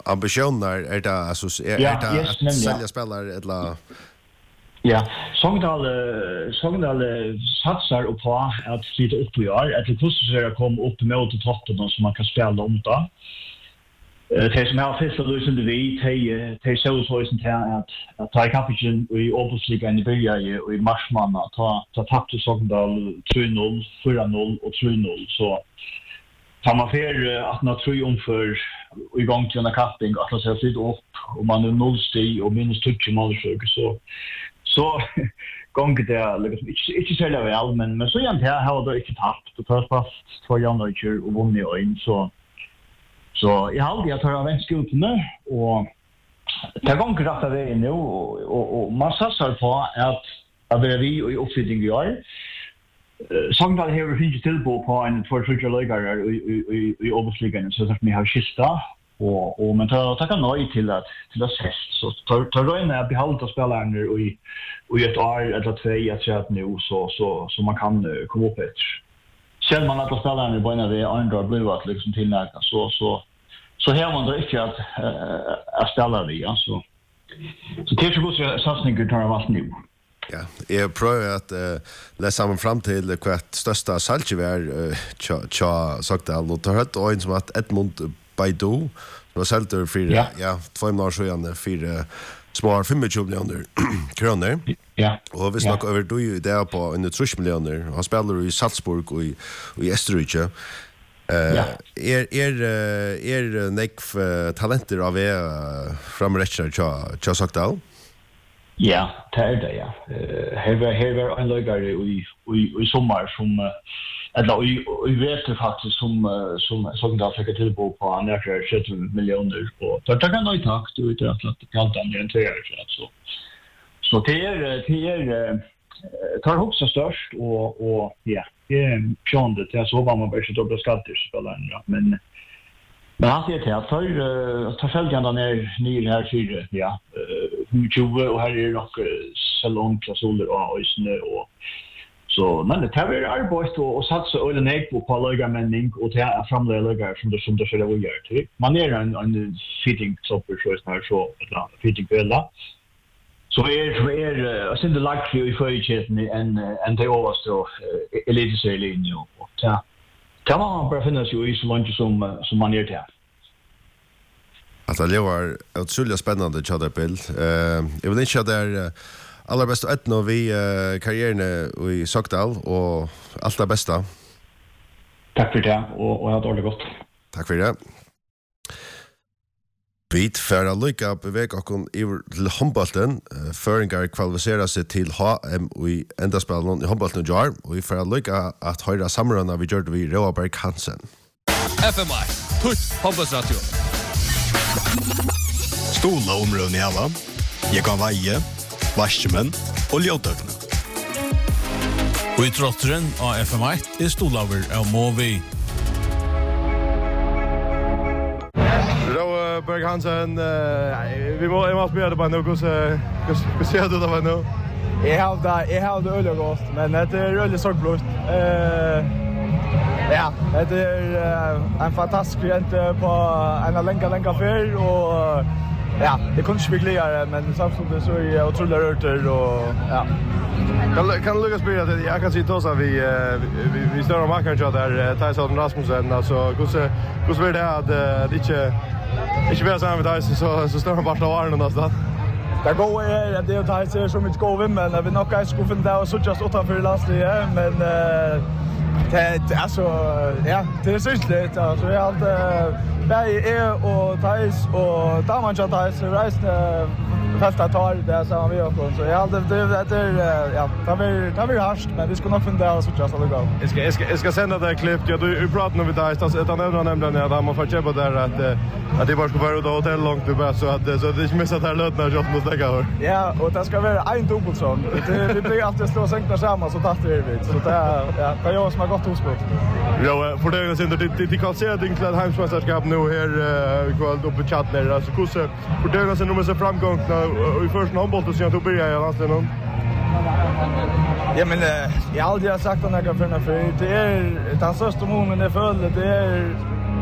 ambitioner är det alltså är det att sälja spelare eller Ja, Sogndal satsar på att flytta upp i år, att det kostar att komma upp mot toppen som man kan spela om då. Det som har första lösningen det så till att ta kapten i Obosligan i början i marsmån att ta tappte Sogndal 3-0, 4-0 och 3-0 så tar man för att nå triumfer i gång till en kapping att det ser ut upp och man är 0 steg och minus 20 mål så gånger det liksom inte så väl men så igen här har det inte tappat på först 2 januari och vunnit in så jag har det tar en skutne och det gånger rätta vägen nu och man satsar på att det vi i uppfyllning gör Sogndal har finns till på en för lägare i Obosligan så att vi har kista och men ta kan nöj till att sist så tar då in att behålla spelarna och ett år eller 2 jag tror att nu så man kan komma upp ett. Själv man att spelarna börjar det andra blue att liksom tillnärka så här man då inte att ställa det alltså. Så det är ju så satsningen tar vart nu. Ja, jag prövar att läsa mig fram till kvart största salgevär Sogndal och tar hött och en som att Edmund Baidu var sålt för 2 år sedan för små 25 miljoner kronor. Ja. Och vi snackar över då ju där på 130 miljoner. Han spelar i Salzburg och i Österrike. Nekv talenter av framrättare tja Sogndal? Ja, det är det, ja. Här var en lögare i sommar som eller vi vet faktiskt som Sogndal fick tillbo på närmare 70 miljoner och då kan nog tack du vet att kallt orienterar så det tar också störst och ja det är sjönde det så var man bara så dubbla skatter spelaren ja men han säger till att ta följande ner här fyra ja 20 och här är nog salongklausuler och snö och så men det har arbetat och satsa öle ner på läggarmänning och ta framlägga läggar som det skulle vara till. Man är en fitting topper så att fitting bella. Så är synd det lag i förheten en det överst då elitserien och ja. Kan man bara finna sig i så långt som man gör det. Alltså det var otroligt spännande chattabild. Jag vill inte där allra bästa och vi karriären i Sogndal och allt det bästa. Tack för det och ha det gott. Tack för det. Bit för att lycka bevega och till handbollen. Föringar kvalificerar sig till HM i endaspelen i handbollen jar och vi för att lycka att höra samrunna vi gör det vid Roaberg Hansen. FMI, tutt handbollsradio. Stola områden i alla. Jag kan vaje, vaskmen och ljødøkene. Og i trotteren av FM1 stolaver av Movi. Roaberg Hansen, vi måste börja det bara nu. Hur ser du det var nu? Jag har det öliga gott, men det är öliga sorgblåst. Ja, det är en fantastisk klient på en länka för och ja, det kunde inte bli glädje men samtidigt så är jag otroligt rörd och ja. Kan Lucas börja det? Jag kan se då så vi står och makar ju där Tyson Rasmussen alltså hur är det att det inte vara samma med Tyson så står han bara av Arne nästan. Det går är det att Tyson så mycket går vem men vi nog kan skulle finna och så just utanför lastet men det alltså ja det är syssligt alltså jag hade och Thais och Damancha Thais resten fasta tar det så vi också så jag hade det ja tar vi harst men vi ska nog fundera så just att gå. Jag ska sända det klipp jag du pratar nu med Thais att han nämnde att han får köpa där att det bara ska vara då hotell långt du bara så att det inte missar där lötna jag måste lägga. Ja och det ska vara en dubbelson. Vi blir alltid stå och sänka samman så tatt det vi så det ja det jag som har gått hos Ja, för det sen det kan se att England hemsmästerskap nu här kväll uppe chatt där alltså kusse för det sen nummer så framgång i första handboll så jag tog börja jag nästan någon. Ja men jag har aldrig sagt att jag kan finna för det är den största månen det föll det är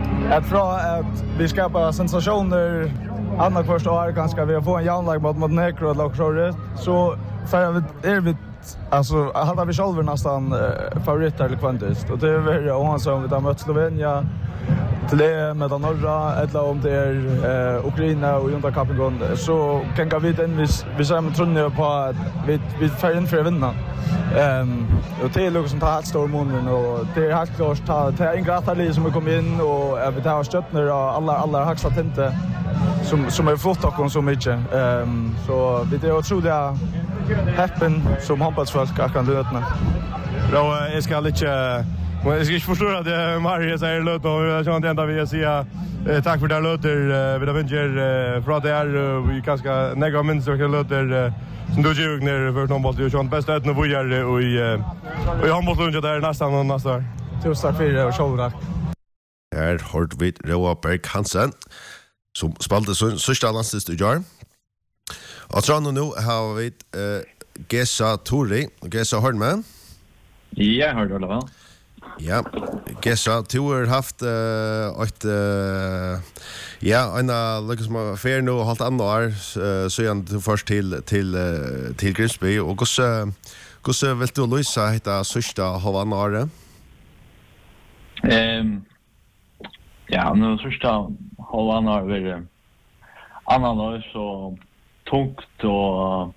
att från att vi skapar sensationer annat första år ganska vi får en jämnlag mot Negro och så så för vi alltså hade vi själva nästan favoriter eller kvantist och det är han som vi har mött Slovenien till det med den norra eller om det är Ukraina och Junta Kapengon så kan vi den vi ser tror på att vi får in för att vinna. Och det är något som tar helt stor mån och det är helt klart ta en gratali som kommer in och vi tar stöttner och alla högsta tinte som är fått och så mycket. Så vi är otroliga happen som handbollsfolk kan löta. Bra, jag ska inte jag ska inte förstå att Marie säger löt och jag känner inte ända vi säga tack för det löter vi har vinner för att det är vi ganska negativa minst och löter som du gör när för handboll du känner bäst ut när vi gör och i handbollslunch där nästan. Tusen för och showrack. Här hört vi Roa Berg Hansen som spelade sista landslaget i år. Och så nu har vi Gesa Tori, Gesa Hörnman. Ja, hörde du väl? Ja, Gesa, du har haft en liksom fair nu halt andra år så igen du först till Grimsby och hur vill du lösa detta sista halva året? Ja, nu sista halva år blir det annan år så tungt och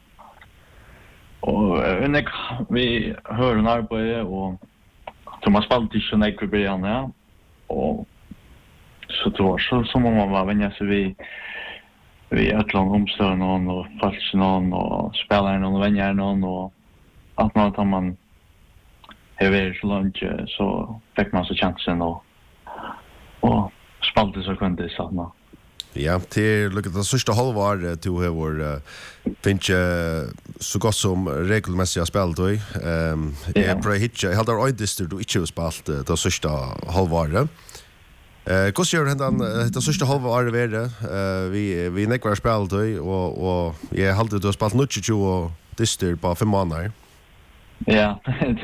vi hör en arbete och Thomas Balti så näker början ja och så tror så som om man var vänja sig vi ett lång omstör någon och falsk någon och spelar någon och vänjar någon och allt något att man över så långt så fick man så chansen och Balti så kunde det samma. Ja, till look at the sista halvår du har finns så gott som regelmässiga spel då. Jag tror hit jag hade ödister du inte spelat det sista halvåret. Hur ser det sista halvåret vara? Vi nekvar spel då och jag hade då spelat mycket och dister på 5 månader. Ja,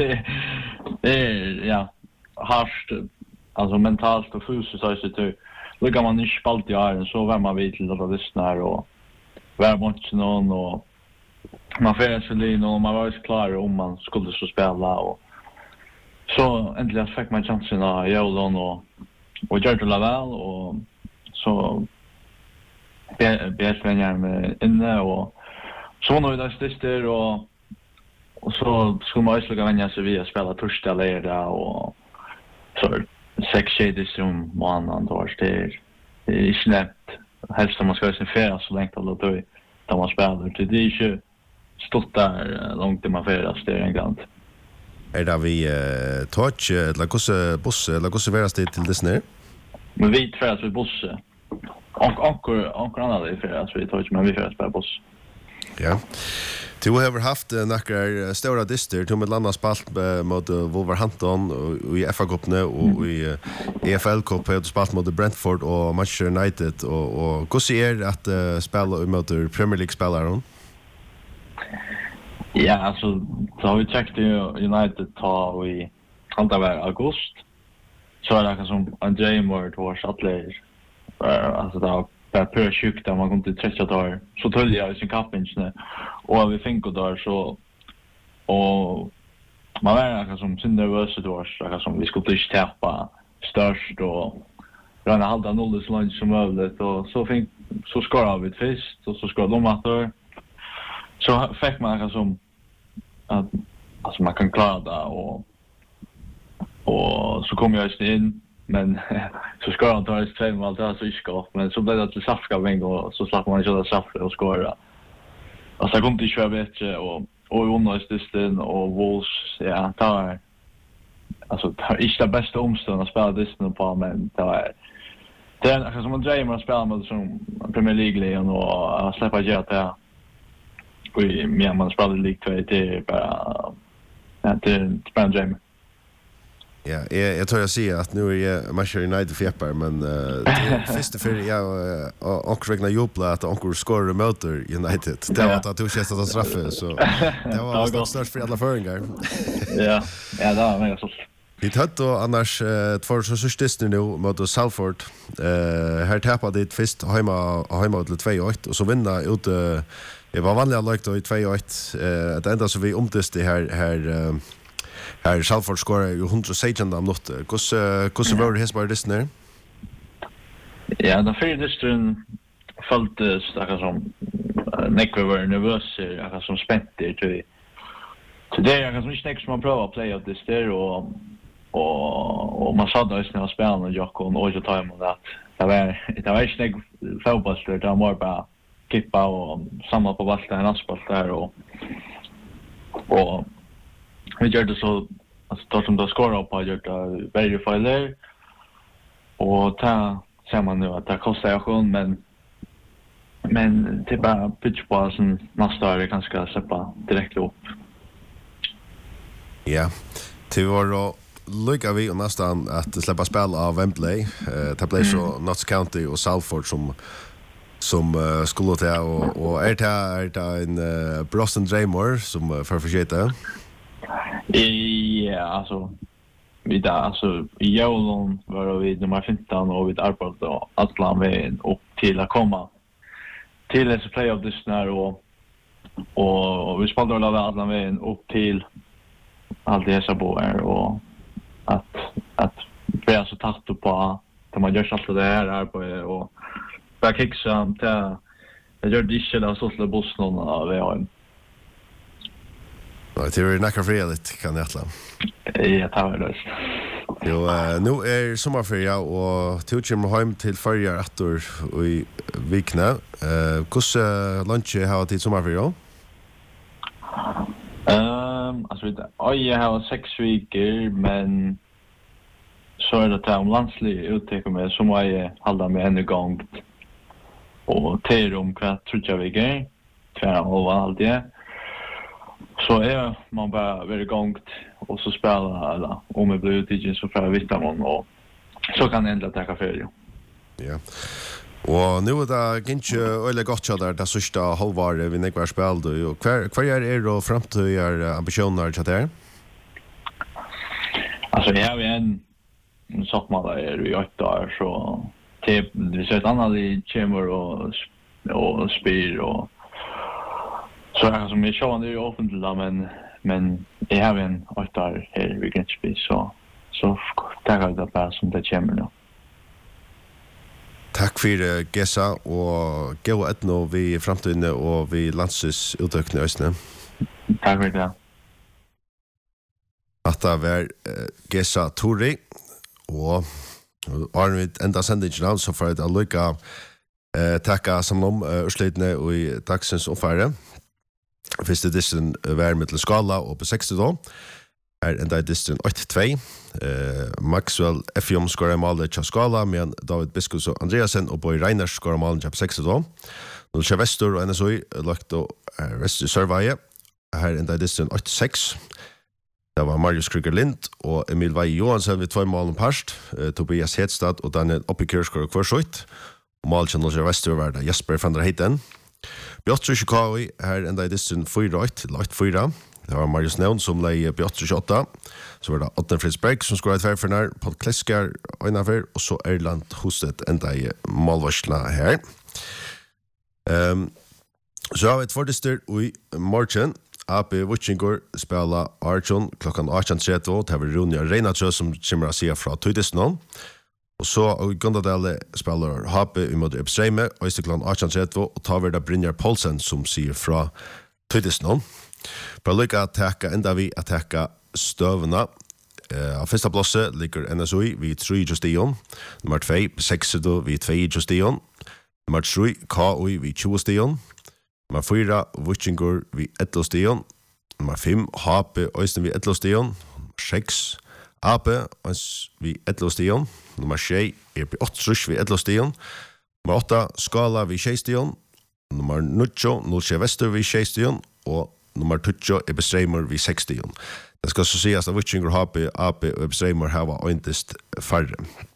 det ja, harst alltså mentalt och fysiskt så är Luggar man inte spalt i åren så var man vid till att lyssna och var mot någon och man färdas för lin och man var klar om man skulle så spela och så äntligen fick man chansen att göra och göra det väl och så bättre med inne och så nu där stister och så skulle man också vänja sig vid att spela första leda och så 6 shades som månaden då det är snabbt helst om man ska se färra så länge då man spelar det är ju stort där långt det man färras det är en gång. Är det vi touch eller buss eller vara det till Disney? Men vi färras med buss. Och andra det färras vi touch men vi färras på buss. Ja. Du har haft några stora dister till med landa spalt mot Wolverhampton och i FA-cupen och i EFL-cup har du spalt mot Brentford och Manchester United och hur ser det att spela mot Premier League-spelare? Ja, alltså så har vi checkat United ta i augusti. Så är det som André Moore vars atlet. Alltså det var per sjukt där man kom till 30 år. Så tog jag i sin kappinch och vi fick då så och man var som sin nervös då så som vi skulle inte tappa störst och röna halda noll så långt som möjligt och så skorade vi först och så skorade de åter. Så fick man som att alltså man kan klara det och så kom jag in men så ska han ta ett 2 mål där så iskap men så blev det till straffskapning och så slapp man inte straff och skåra. Och så kom det ju bättre och understisten och Wolves ja där alltså det är inte det bästa omstånd att spela Disney på men det är alltså som man drömmer att spela med som Premier League och släppa ge att det vi mer man spelar League 2 det är bara det är bara dröm. Ja, jag tror jag ser att nu är Manchester United fjäppar men först för jag och regna jubla att onkel scorar mot United. Det var att du känns att straffa så det var störst för alla föringar. Ja, det var mega så. Vi tatt og annars två så sørstisten nu mot Salford. Her tappa dit først heima til 2-8 og så vinna ut det var vanlig lagt i 2-8. Det enda så vi omtiste her Salford scorer jo 116 av nått. Hvordan var det hesbar disten her? Ja, den fyrre disten føltes akkurat som nekve var nervøser, akkurat som spenter til det är ganska mycket som man prövar play out this där och man sa då när jag spelade med Jakob och jag tar emot att det var inte fotbollsspel det var bara kippa och samla på bollen och spela där och vi gör det så alltså då som då skora på gör det verify där och ta ser man nu att det kostar ju men det bara pitchballen nästa är ganska släppa direkt upp. Ja, det var då lycka vi och nästan att släppa spel av Wembley. Det blev så Notts County och Salford som skulle ta och det en Broston Draymore som förförsökte. Ja, alltså vi där alltså i Jolon var vi nummer 15 och vi arbetade alla vägen upp till att komma till en playoff this när och vi spelade alla vägen upp till allt det så på är och att vi är så tatt på att man gör allt det här på och bara kicksa till jag gör det själv så slå bussen av vi har. Nej, det är näka freligt kan jag ätla. Ja, tar det. Jo, nu sommarferie och tog hem till förra attor i Vikna. Hur lunch har tid sommarferie? Alltså jag har 6 veckor men så är det landslig utteckning med som jag håller med en gång och till om kvart tror jag vi går tvär och allt det så är man bara väldigt gångt och så spelar alla om det blir utteckning så för vita man och så kan det ändå ta ferie. Ja. Og nu det ganske øyelig godt så der det sørste halvåret vi nekvar spilt og hver og fremtøyer ambisjoner til det? Altså jeg har en soppmål i 8 år så vi ser et annet i kommer og spyr og så er som jeg ser det er offentlig men jeg har en 8 år her i Grensby så takker jeg det bare som det kommer nå. Takk for Gessa og gå etno vi fremtiden og vi landses utøkende østene. Takk for det. At det var Gessa Tori og Arnvid enda sendingen så for at jeg lykke takka sammen utslutene i dagsens omfære. Første disten var med til skala og på 60 da. Enda i disten 8-2. Maxwell Efjom skorar målet til skala, men David Biskus og Andreasen og Boy Reiners skorar målet til 60 da. Nå skjer Vestur og NSOI lagt og Vestur Sørveie. Her enda i disten 8-6. Det var Marius Kryger Lind og Emil Veie Johansen ved 2 mål parst. Tobias Hedstad og Daniel Oppikør skorar kvarsøyt. Og målet til Norge Vestur var det Jesper van der Heiten. Bjotru Shikawi her enda i disten 4-8 lagt 4. Det var Marius Nevn som leie Bjotru 28. Så var det Otten Fridsberg som skorar tverrførner, Paul Klesker Øynafer, og så Erland Hostet enda i målvarsla her. Så har vi et fordister i morgen. AP Vucingor spela Archon klokkan 18.30. Det var Ronja Reinatrø som kommer å si fra Tøydisnån. Og så i Gondadale spiller HP i mot Epstreime, og i klokkan 18.30, og tar vi da Brynjar Poulsen som sier fra Tøydisnån. Bra lykka at teka enda vi at teka støvna. Av første plåse ligger NSOI vi 3 justion. Nummer 2 P6 vi 2 justion. Nummer 3 KOI vi 20 stion. Nummer 4 Vucingor vi 11 stion. Nummer 5 HP Øysten vi 11 stion. 6 AP vi 11 stion. Nummer 6 P8 vi 11 stion. Nummer 8 Skala vi 6 stion. Nummer 9 Nolsje Vester vi 6 stion. Og nummer 20 Ebestreimer vi 6 stion. Det skal så sies at Vucingor, HP, AP og Ebestreimer har øyntest færre.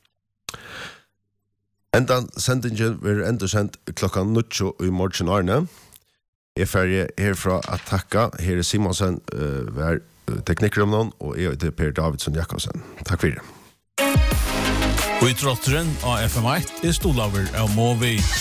Endan sendingen vil enda sendt klokkan 9 i morgen Arne. Jeg er ferdig herfra at takka. Her Simonsen var teknikkrummen, og jeg heter Per Davidsson Jakobsen. Takk for det. Og i trotteren av FM1 er Stolaver av Movi.